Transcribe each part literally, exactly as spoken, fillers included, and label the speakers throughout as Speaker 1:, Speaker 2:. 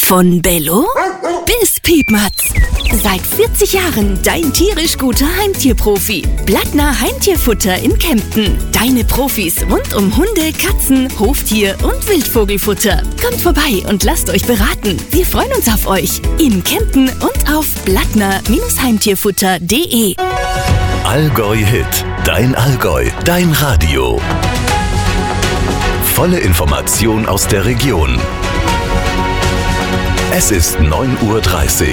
Speaker 1: Von Bello bis Piepmatz. Seit vierzig Jahren dein tierisch guter Heimtierprofi. Blattner Heimtierfutter in Kempten. Deine Profis rund um Hunde, Katzen, Hoftier und Wildvogelfutter. Kommt vorbei und lasst euch beraten. Wir freuen uns auf euch. In Kempten und auf blattner Heimtierfutter punkt de.
Speaker 2: Allgäu Hit. Dein Allgäu. Dein Radio. Volle Information aus der Region. Es ist neun Uhr dreißig.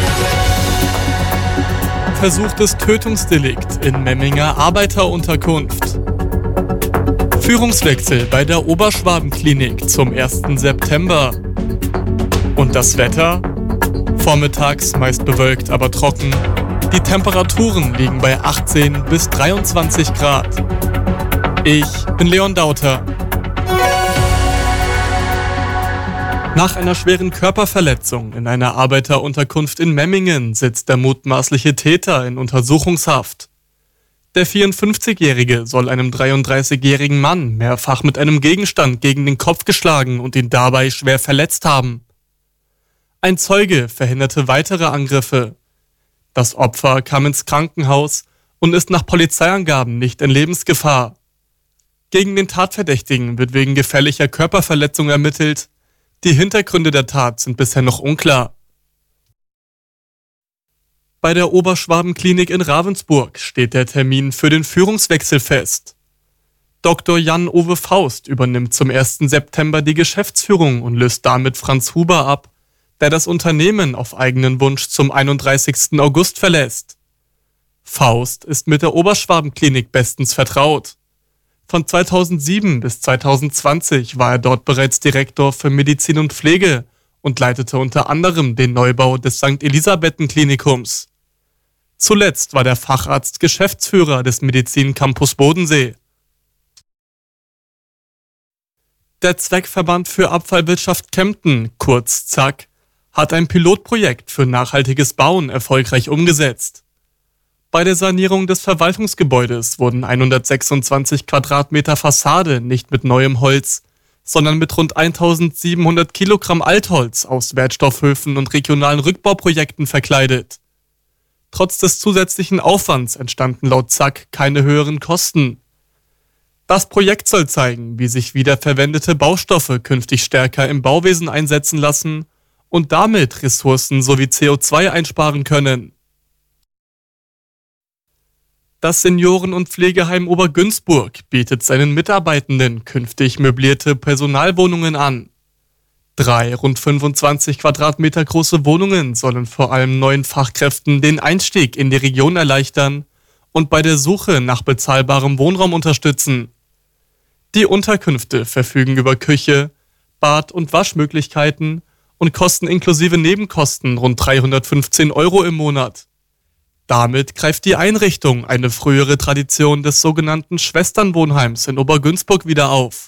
Speaker 3: Versuchtes Tötungsdelikt in Memminger Arbeiterunterkunft. Führungswechsel bei der Oberschwabenklinik zum ersten September. Und das Wetter? Vormittags meist bewölkt, aber trocken. Die Temperaturen liegen bei achtzehn bis dreiundzwanzig Grad. Ich bin Leon Dauter. Nach einer schweren Körperverletzung in einer Arbeiterunterkunft in Memmingen sitzt der mutmaßliche Täter in Untersuchungshaft. Der vierundfünfzigjährige soll einem dreiunddreißigjährigen Mann mehrfach mit einem Gegenstand gegen den Kopf geschlagen und ihn dabei schwer verletzt haben. Ein Zeuge verhinderte weitere Angriffe. Das Opfer kam ins Krankenhaus und ist nach Polizeiangaben nicht in Lebensgefahr. Gegen den Tatverdächtigen wird wegen gefährlicher Körperverletzung ermittelt. Die Hintergründe der Tat sind bisher noch unklar. Bei der Oberschwabenklinik in Ravensburg steht der Termin für den Führungswechsel fest. Doktor Jan-Ove Faust übernimmt zum ersten September die Geschäftsführung und löst damit Franz Huber ab, der das Unternehmen auf eigenen Wunsch zum einunddreißigsten August verlässt. Faust ist mit der Oberschwabenklinik bestens vertraut. Von zweitausendsieben bis zweitausendzwanzig war er dort bereits Direktor für Medizin und Pflege und leitete unter anderem den Neubau des Sankt Elisabethen-Klinikums. Zuletzt war der Facharzt Geschäftsführer des Medizin-Campus Bodensee. Der Zweckverband für Abfallwirtschaft Kempten, kurz Z A K, hat ein Pilotprojekt für nachhaltiges Bauen erfolgreich umgesetzt. Bei der Sanierung des Verwaltungsgebäudes wurden hundertsechsundzwanzig Quadratmeter Fassade nicht mit neuem Holz, sondern mit rund eintausendsiebenhundert Kilogramm Altholz aus Wertstoffhöfen und regionalen Rückbauprojekten verkleidet. Trotz des zusätzlichen Aufwands entstanden laut Z A K keine höheren Kosten. Das Projekt soll zeigen, wie sich wiederverwendete Baustoffe künftig stärker im Bauwesen einsetzen lassen und damit Ressourcen sowie C O zwei einsparen können. Das Senioren- und Pflegeheim Obergünzburg bietet seinen Mitarbeitenden künftig möblierte Personalwohnungen an. Drei rund fünfundzwanzig Quadratmeter große Wohnungen sollen vor allem neuen Fachkräften den Einstieg in die Region erleichtern und bei der Suche nach bezahlbarem Wohnraum unterstützen. Die Unterkünfte verfügen über Küche, Bad- und Waschmöglichkeiten und kosten inklusive Nebenkosten rund dreihundertfünfzehn Euro im Monat. Damit greift die Einrichtung eine frühere Tradition des sogenannten Schwesternwohnheims in Obergünzburg wieder auf.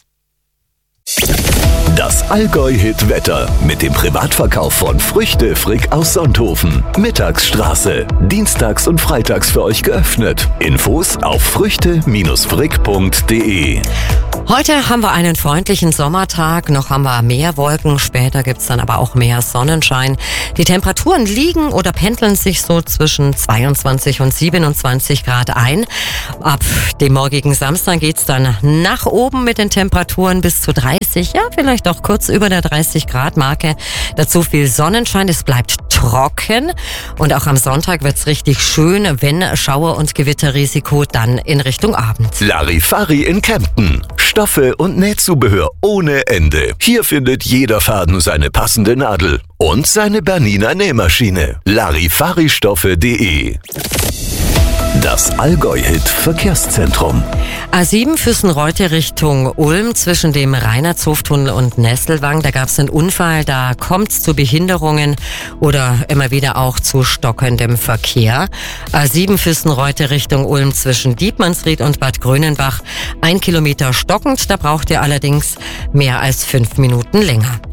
Speaker 2: Das Allgäu-Hit-Wetter mit dem Privatverkauf von Früchte Frick aus Sonthofen. Mittagsstraße. Dienstags und freitags für euch geöffnet. Infos auf früchte Frick punkt de.
Speaker 4: Heute haben wir einen freundlichen Sommertag, noch haben wir mehr Wolken, später gibt's dann aber auch mehr Sonnenschein. Die Temperaturen liegen oder pendeln sich so zwischen zweiundzwanzig und siebenundzwanzig Grad ein. Ab dem morgigen Samstag geht's dann nach oben mit den Temperaturen bis zu dreißig, ja vielleicht auch kurz über der dreißig Grad Marke. Dazu viel Sonnenschein, es bleibt trocken und auch am Sonntag wird's richtig schön, wenn Schauer- und Gewitterrisiko dann in Richtung Abend.
Speaker 2: Larifari in Kempten. Stoffe und Nähzubehör ohne Ende. Hier findet jeder Faden seine passende Nadel und seine Bernina Nähmaschine. Larifaristoffe punkt de. Das Allgäu-Hit-Verkehrszentrum.
Speaker 4: A sieben Füssen-Reute Richtung Ulm zwischen dem Reinhardshof-Tunnel und Nesselwang. Da gab es einen Unfall, da kommt es zu Behinderungen oder immer wieder auch zu stockendem Verkehr. A sieben Füssen-Reute Richtung Ulm zwischen Dietmannsried und Bad Grönenbach. Ein Kilometer stockend, da braucht ihr allerdings mehr als fünf Minuten länger.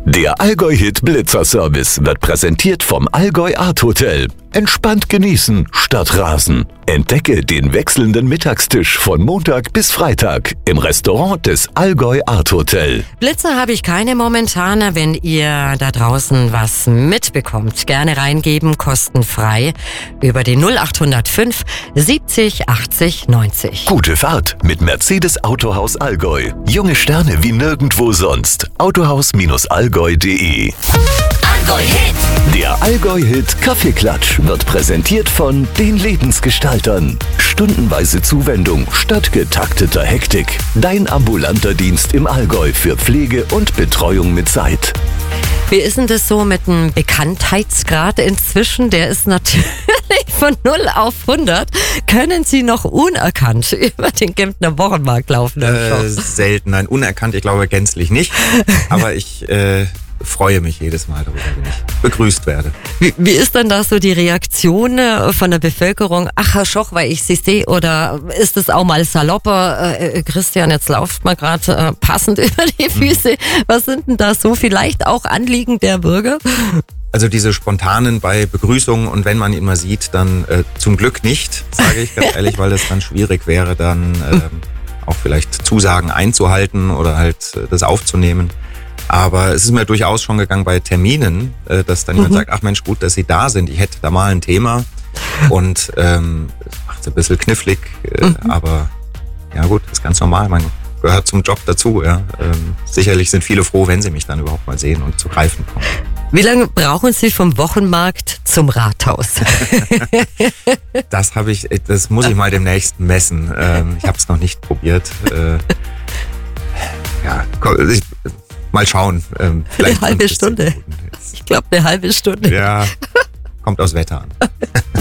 Speaker 2: Der Allgäu-Hit Blitzer-Service wird präsentiert vom Allgäu Art Hotel. Entspannt genießen statt rasen. Entdecke den wechselnden Mittagstisch von Montag bis Freitag im Restaurant des Allgäu Art Hotel.
Speaker 4: Blitzer habe ich keine momentane. Wenn ihr da draußen was mitbekommt, gerne reingeben, kostenfrei über die null acht null fünf siebzig achtzig neunzig.
Speaker 2: Gute Fahrt mit Mercedes Autohaus Allgäu. Junge Sterne wie nirgendwo sonst. autohaus Allgäu punkt de.
Speaker 1: Allgäu-Hit.
Speaker 2: Der Allgäu-Hit Kaffeeklatsch wird präsentiert von den Lebensgestaltern. Stundenweise Zuwendung statt getakteter Hektik. Dein ambulanter Dienst im Allgäu für Pflege und Betreuung mit Zeit.
Speaker 4: Wie ist denn das so mit dem Bekanntheitsgrad inzwischen? Der ist natürlich von null auf hundert. Können Sie noch unerkannt über den Kemptner Wochenmarkt laufen?
Speaker 5: Äh, selten, nein, unerkannt, ich glaube gänzlich nicht. Aber ich äh, freue mich jedes Mal darüber, wenn ich begrüßt werde.
Speaker 4: Wie, wie ist denn da so die Reaktion von der Bevölkerung? Ach, Herr Schoch, weil ich Sie sehe, oder ist es auch mal salopper? Äh, Christian, jetzt lauft mal gerade äh, passend über die Füße. Was sind denn da so vielleicht auch Anliegen der Bürger?
Speaker 5: Also diese spontanen bei Begrüßungen, und wenn man ihn mal sieht, dann äh, zum Glück nicht, sage ich ganz ehrlich, weil das dann schwierig wäre, dann ähm, auch vielleicht Zusagen einzuhalten oder halt äh, das aufzunehmen. Aber es ist mir durchaus schon gegangen bei Terminen, äh, dass dann jemand
Speaker 4: Mhm.
Speaker 5: sagt, ach Mensch, gut, dass Sie da sind, ich hätte da mal ein Thema. Und ähm, das macht es ein bisschen knifflig, äh,
Speaker 4: Mhm.
Speaker 5: aber ja gut, das ist ganz normal, man gehört zum Job dazu. Ja. Ähm, sicherlich sind viele froh, wenn sie mich dann überhaupt mal sehen und zu greifen kommen.
Speaker 4: Wie lange brauchen Sie vom Wochenmarkt zum Rathaus?
Speaker 5: Das habe ich, das muss ich mal demnächst messen. Ähm, ich habe es noch nicht probiert. Äh, ja, komm, ich, mal schauen. Ähm,
Speaker 4: Eine halbe
Speaker 5: fünf bis zehn
Speaker 4: Stunde.
Speaker 5: Minuten.
Speaker 4: Ich glaube, eine halbe Stunde.
Speaker 5: Ja, kommt aufs Wetter an.